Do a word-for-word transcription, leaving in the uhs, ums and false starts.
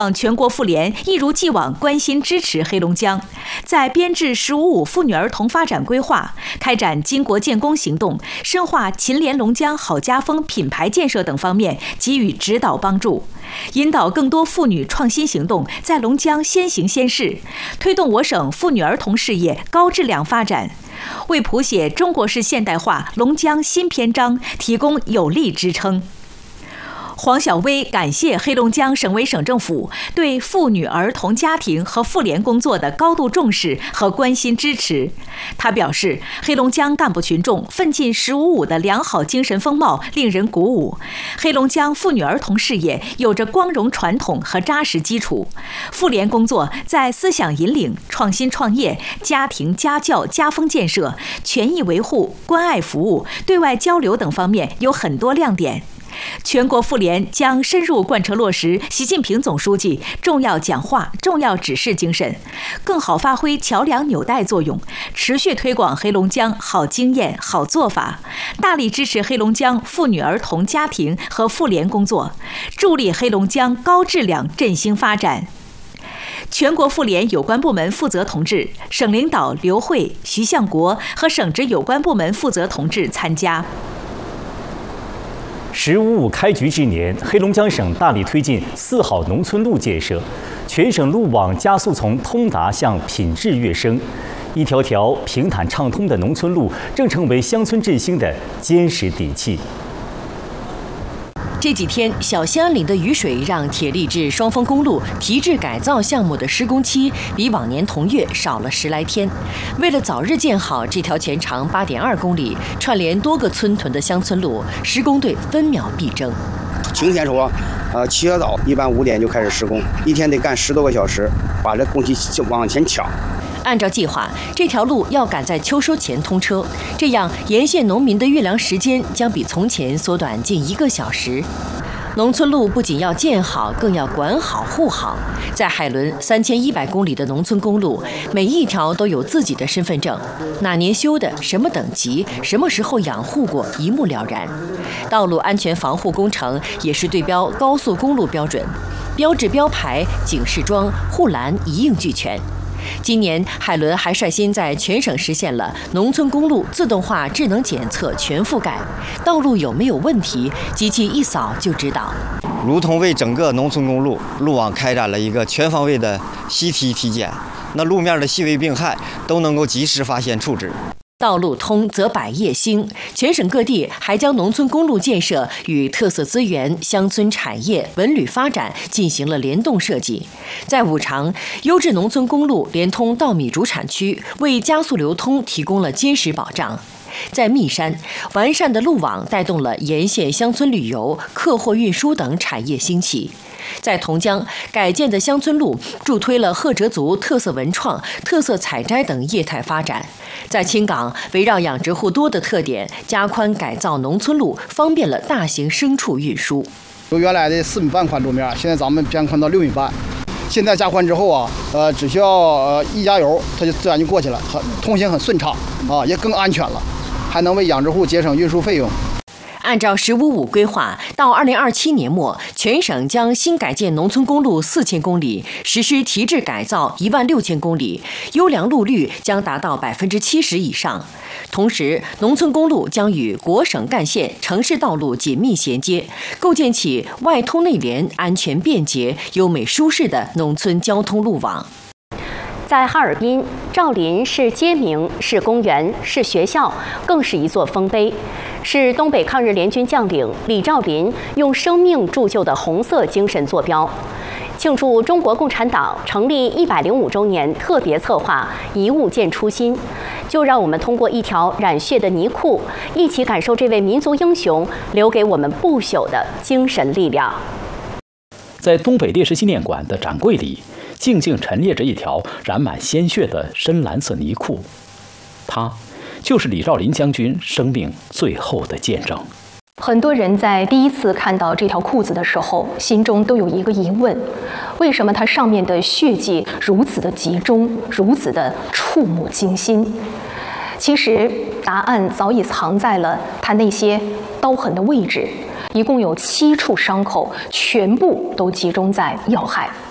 全国妇联一如既往关心支持黑龙江，在编制“十五五”妇女儿童发展规划、开展巾帼建功行动、深化秦联龙江好家风品牌建设等方面给予指导帮助，引导更多妇女创新行动在龙江先行先试，推动我省妇女儿童事业高质量发展，为谱写中国式现代化龙江新篇章提供有力支撑。黄晓薇感谢黑龙江省委省政府对妇女儿童家庭和妇联工作的高度重视和关心支持。她表示，黑龙江干部群众奋进“十五五”的良好精神风貌令人鼓舞。黑龙江妇女儿童事业有着光荣传统和扎实基础，妇联工作在思想引领、创新创业、家庭家教家风建设、权益维护、关爱服务、对外交流等方面有很多亮点。全国妇联将深入贯彻落实习近平总书记重要讲话、重要指示精神，更好发挥桥梁纽带作用，持续推广黑龙江好经验、好做法，大力支持黑龙江妇女儿童家庭和妇联工作，助力黑龙江高质量振兴发展。全国妇联有关部门负责同志、省领导刘慧、徐向国和省直有关部门负责同志参加。 十五五开局之年，黑龙江省大力推进四好农村路建设，全省路网加速从通达向品质跃升，一条条平坦畅通的农村路正成为乡村振兴的坚实底气。 这几天，小兴安岭的雨水让铁力至双峰公路提质改造项目的施工期比往年同月少了十来天。为了早日建好这条全长八点二公里、串联多个村屯的乡村路，施工队分秒必争。 晴天说，呃，起得早，一般五点就开始施工，一天得干十多个小时，把这工期往前抢。 按照计划，这条路要赶在秋收前通车，这样沿线农民的运粮时间将比从前缩短近一个小时。农村路不仅要建好，更要管好护好。在海伦三千一百公里的农村公路，每一条都有自己的身份证，哪年修的、什么等级、什么时候养护过，一目了然。道路安全防护工程也是对标高速公路标准，标志标牌、警示桩、护栏一应俱全。今年，海伦还率先在全省实现了农村公路自动化智能检测全覆盖，道路有没有问题，机器一扫就知道。 如同为整个农村公路路网开展了一个全方位的细体体检，那路面的细微病害都能够及时发现处置。 道路通则百业兴，全省各地还将农村公路建设与特色资源、乡村产业、文旅发展进行了联动设计。在五常，优质农村公路连通稻米主产区，为加速流通提供了坚实保障。在密山，完善的路网带动了沿线乡村旅游、客货运输等产业兴起。在同江，改建的乡村路助推了赫哲族特色文创、特色采摘等业态发展。在青港，围绕养殖户多的特点，加宽改造农村路，方便了大型牲畜运输。 由原来的四米半宽路面，现在咱们变宽到六米半。现在加宽之后啊，呃，只需要呃一加油，它就自然就过去了，很通行很顺畅啊，也更安全了，还能为养殖户节省运输费用。 按照“十五五”规划，到二零二七年末，全省将新改建农村公路四千公里，实施提质改造一万六千公里，优良路率将达到百分之七十以上。同时，农村公路将与国省干线、城市道路紧密衔接，构建起外通内联、安全便捷、优美舒适的农村交通路网。 在哈尔滨，赵林是街名，是公园，是学校，更是一座丰碑，是东北抗日联军将领李兆林用生命铸就的红色精神坐标。庆祝中国共产党成立一百零五周年特别策划“一物见初心”，就让我们通过一条染血的泥库，一起感受这位民族英雄留给我们不朽的精神力量。 在东北烈士纪念馆的展柜里，静静陈列着一条染满鲜血的深蓝色泥库，它就是李兆林将军生命最后的见证。 很多人在第一次看到这条裤子的时候，心中都有一个疑问：为什么它上面的血迹如此的集中，如此的触目惊心？其实，答案早已藏在了它那些刀痕的位置，一共有七处伤口，全部都集中在要害。